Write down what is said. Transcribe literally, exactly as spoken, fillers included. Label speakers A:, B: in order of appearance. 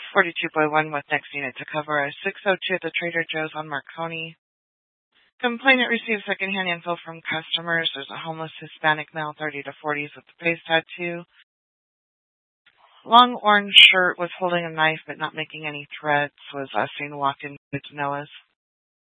A: forty-two point one with next unit to cover a six oh two at the Trader Joe's on Marconi. Complainant received secondhand info from customers. There's a homeless Hispanic male, thirty to forties, with the face tattoo. Long orange shirt, was holding a knife but not making any threats. Was uh, seen walking to Noah's.